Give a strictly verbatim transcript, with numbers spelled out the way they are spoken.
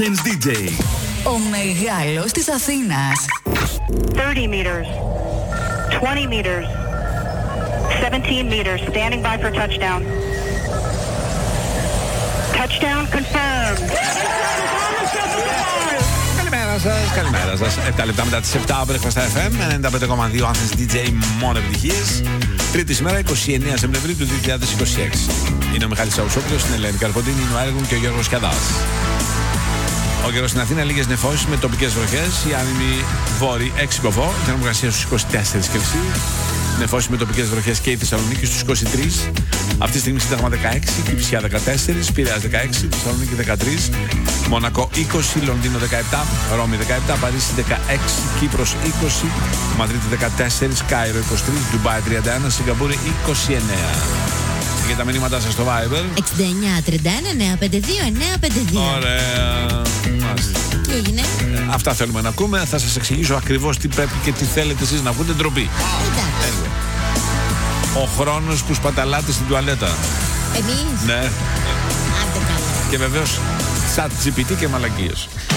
ντι τζέι. Ο μεγάλος της Αθήνας. thirty meters, twenty meters, seventeen meters, standing by for touchdown. Touchdown confirmed. Καλημέρα σας, καλημέρα σας. επτά λεπτά μετά τις επτά, Breakfast εφ εμ, ενενήντα πέντε κόμμα δύο Athens ντι τζέι, μόνο επιτυχίες. Τρίτη σήμερα, είκοσι εννέα Σεπτεμβρίου του δύο χιλιάδες είκοσι έξι. Είναι ο Μιχάλης Αουσόπουλος, είναι η Ελένη Καρποντίνη, είναι ο Άργων και ο Γιώργος Κιαδάς. Ο καιρός στην Αθήνα, λίγες νεφώσεις με τοπικές βροχές. Η άνεμη βόρη έξι κοφό, η θερμοκρασία στους είκοσι τέσσερα Κελσίου. Νεφώσεις με τοπικές βροχές και η Θεσσαλονίκη στους είκοσι τρία. Αυτή τη στιγμή Σύνταγμα δεκαέξι, Κυφσιά δεκατέσσερα, Πειραιάς δεκαέξι, Θεσσαλονίκη δεκατρία, Μονακό είκοσι, Λονδίνο δεκαεπτά, Ρώμη δεκαεπτά, Παρίσι δεκαέξι, Κύπρος είκοσι, Μαδρίτη δεκατέσσερα, Κάιρο είκοσι τρία, Ντουμπάι τριάντα ένα, Σιγκαπούρη είκοσι εννέα. Για τα μηνύματά σας στο Viber εξήντα εννέα τριάντα ένα εννιακόσια πενήντα δύο εννιακόσια πενήντα δύο. Ωραία. Τι έγινε? Ε, αυτά θέλουμε να ακούμε. Θα σας εξηγήσω ακριβώς τι πρέπει και τι θέλετε εσείς να ακούτε. Ντροπή. Εντάξει. Ο χρόνος που σπαταλάτε στην τουαλέτα. Εμείς? Ναι. Άντε καλά. Και βεβαίως chat τζι πι τι και μαλακίες.